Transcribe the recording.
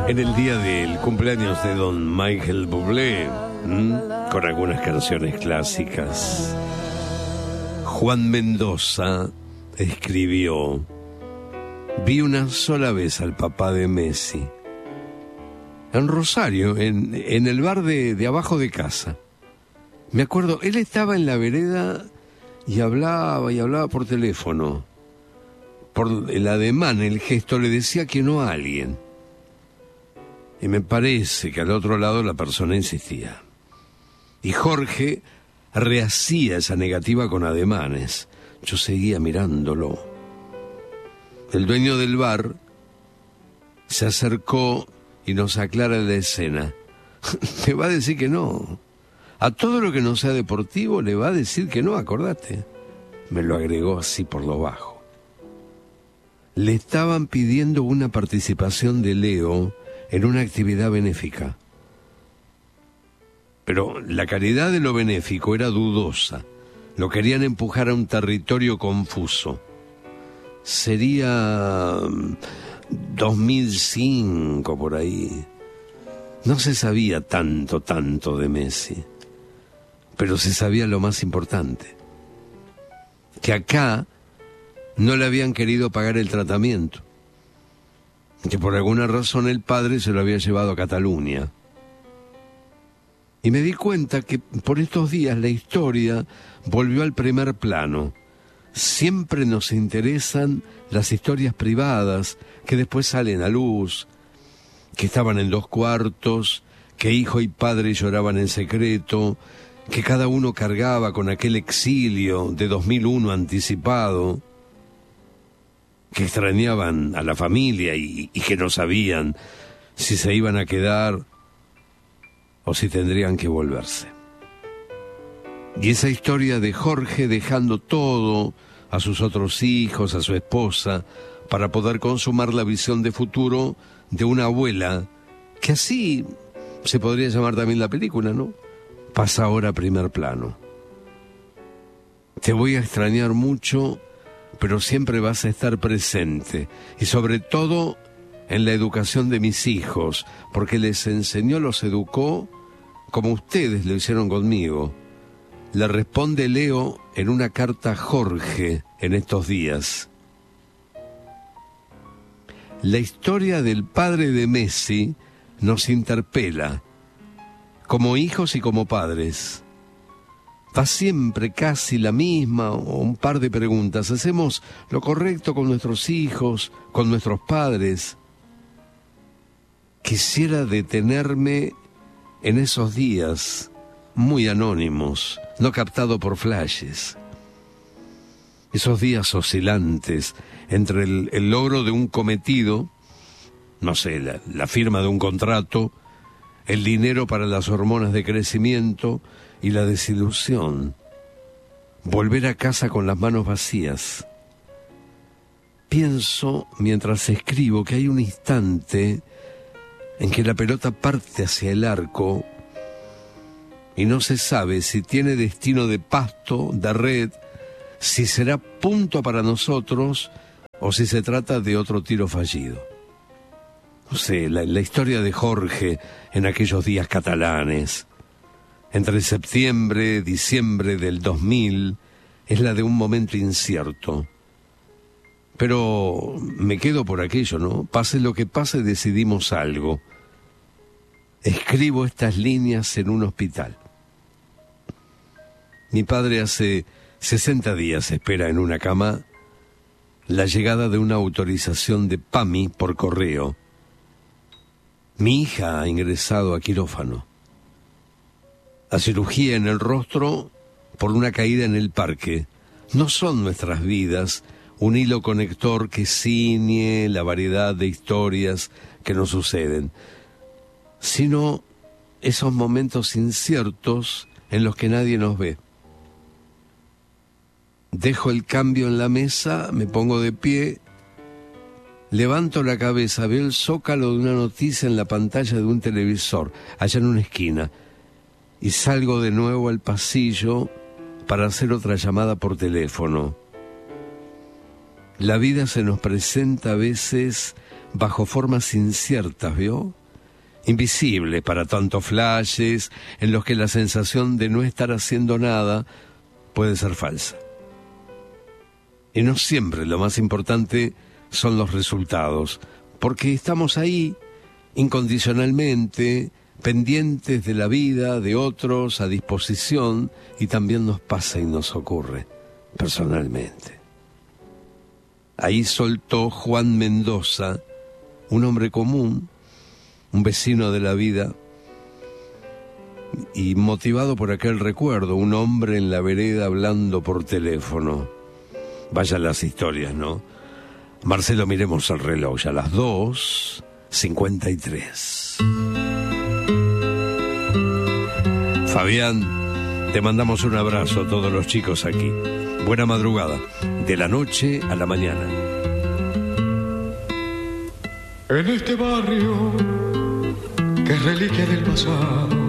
En el día del cumpleaños de don Michael Bublé, con algunas canciones clásicas, Juan Mendoza escribió: vi una sola vez al papá de Messi en Rosario, en el bar de abajo de casa. Me acuerdo, él estaba en la vereda y hablaba por teléfono. Por el ademán, el gesto, le decía que no a alguien. Y me parece que al otro lado la persona insistía. Y Jorge rehacía esa negativa con ademanes. Yo seguía mirándolo. El dueño del bar se acercó y nos aclara la escena. Le va a decir que no. A todo lo que no sea deportivo le va a decir que no, acordate. Me lo agregó así por lo bajo. Le estaban pidiendo una participación de Leo en una actividad benéfica. Pero la calidad de lo benéfico era dudosa. Lo querían empujar a un territorio confuso. Sería 2005 por ahí. No se sabía tanto de Messi. Pero se sabía lo más importante. Que acá no le habían querido pagar el tratamiento. Que por alguna razón el padre se lo había llevado a Cataluña. Y me di cuenta que por estos días la historia volvió al primer plano. Siempre nos interesan las historias privadas que después salen a luz, que estaban en 2 cuartos, que hijo y padre lloraban en secreto, que cada uno cargaba con aquel exilio de 2001 anticipado, que extrañaban a la familia y que no sabían si se iban a quedar o si tendrían que volverse. Y esa historia de Jorge dejando todo, a sus otros hijos, a su esposa, para poder consumar la visión de futuro de una abuela, que así se podría llamar también la película, ¿no? Pasa ahora a primer plano. Te voy a extrañar mucho, pero siempre vas a estar presente, y sobre todo en la educación de mis hijos, porque les enseñó, los educó como ustedes lo hicieron conmigo. Le responde Leo en una carta a Jorge en estos días. La historia del padre de Messi nos interpela, como hijos y como padres. Va siempre casi la misma o un par de preguntas. ¿Hacemos lo correcto con nuestros hijos, con nuestros padres? Quisiera detenerme en esos días muy anónimos, no captado por flashes. Esos días oscilantes entre el logro de un cometido, no sé, la firma de un contrato, el dinero para las hormonas de crecimiento y la desilusión. Volver a casa con las manos vacías. Pienso, mientras escribo, que hay un instante en que la pelota parte hacia el arco y no se sabe si tiene destino de pasto, de red, si será punto para nosotros o si se trata de otro tiro fallido. No sé, la historia de Jorge en aquellos días catalanes, entre septiembre y diciembre del 2000, es la de un momento incierto. Pero me quedo por aquello, ¿no? Pase lo que pase, decidimos algo. Escribo estas líneas en un hospital. Mi padre hace 60 días espera en una cama la llegada de una autorización de PAMI por correo. Mi hija ha ingresado a quirófano. A cirugía en el rostro por una caída en el parque. No son nuestras vidas un hilo conector que ciñe la variedad de historias que nos suceden, sino esos momentos inciertos en los que nadie nos ve. Dejo el cambio en la mesa, me pongo de pie, levanto la cabeza, veo el zócalo de una noticia en la pantalla de un televisor, allá en una esquina, y salgo de nuevo al pasillo para hacer otra llamada por teléfono. La vida se nos presenta a veces bajo formas inciertas, ¿vio? Invisibles para tantos flashes en los que la sensación de no estar haciendo nada puede ser falsa. Y no siempre lo más importante son los resultados, porque estamos ahí incondicionalmente, pendientes de la vida de otros, a disposición, y también nos pasa y nos ocurre personalmente. Ahí soltó Juan Mendoza, un hombre común, un vecino de la vida, y motivado por aquel recuerdo, un hombre en la vereda hablando por teléfono. Vaya las historias, ¿no? Marcelo, miremos el reloj, ya las 2:53. Fabián, te mandamos un abrazo a todos los chicos aquí. Buena madrugada, de la noche a la mañana. En este barrio que es reliquia del pasado,